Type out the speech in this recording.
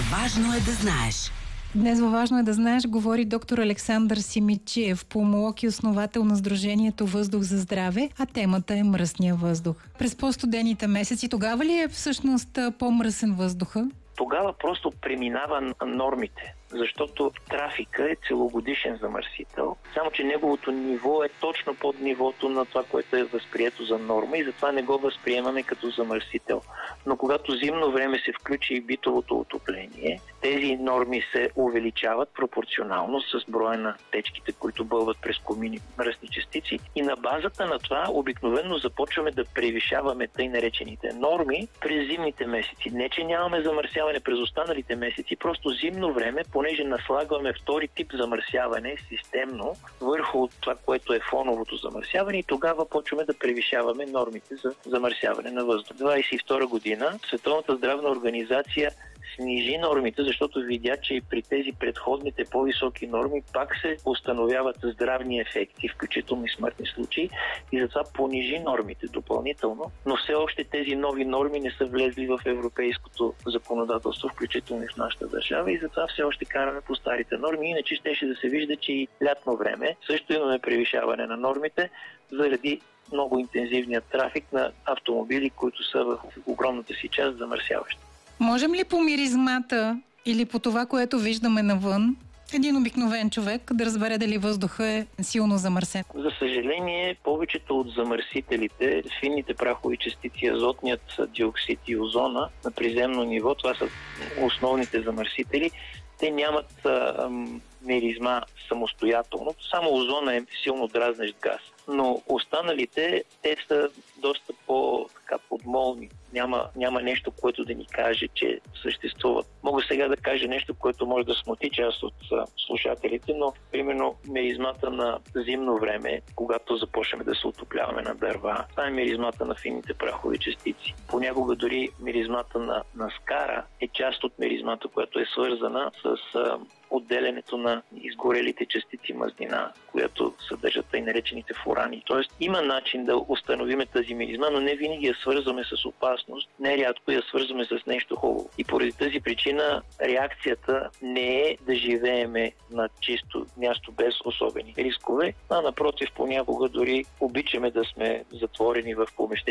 Важно е да знаеш. Днес във Важно е да знаеш говори доктор Александър Симидчиев, пулмолог и основател на Сдружението Въздух за здраве, а темата е мръсния въздух. През по-студените месеци тогава ли е всъщност по-мръсен въздуха? Тогава просто преминава нормите, защото трафика е целогодишен замърсител, само че неговото ниво е точно под нивото на това, което е възприето за норма и затова не го възприемаме като замърсител. Но когато зимно време се включи и битовото отопление, тези норми се увеличават пропорционално с броя на течките, които бълват през комини мръсни частици и на базата на това обикновено започваме да превишаваме тъй наречените норми през зимните месеци. Не, че нямаме замърсяване през останалите месеци, просто зимно време, понеже наслагваме втори тип замърсяване системно върху това, което е фоновото замърсяване и тогава почваме да превишаваме нормите за замърсяване на въздух. 2022 година Световната здравна организация снижи нормите, защото видя, че и при тези предходните по-високи норми пак се установяват здравни ефекти, включително и смъртни случаи, и затова понижи нормите допълнително, но все още тези нови норми не са влезли в европейското законодателство, включително и в нашата държава, и затова все още караме по старите норми. Иначе щеше да се вижда, че и лятно време също имаме превишаване на нормите заради много интензивният трафик на автомобили, които са в огромната си част замърсяващи. Можем ли по миризмата или по това, което виждаме навън, един обикновен човек да разбере дали въздуха е силно замърсен? За съжаление, повечето от замърсителите, финните прахови частици, азотният диоксид и озона на приземно ниво, това са основните замърсители, те нямат миризма самостоятелно. Само озона е силно дразнещ газ. Но останалите, те са доста подмолни. Няма нещо, което да ни каже, че съществуват. Мога сега да кажа нещо, което може да смути част от слушателите, но примерно миризмата на зимно време, когато започнем да се отопляваме на дърва, това е миризмата на финните прахови частици. Понякога дори миризмата на скара е част от миризмата, която е свързана с отделянето на изгорелите частици мазнина, която съдържат тъй наречените фурани. Тоест има начин да установиме тази миризма, но не винаги я свързваме с опасност, нерядко я свързваме с нещо хубаво. И поради тази причина реакцията не е да живееме на чисто място без особени рискове, а напротив, понякога дори обичаме да сме затворени в помещение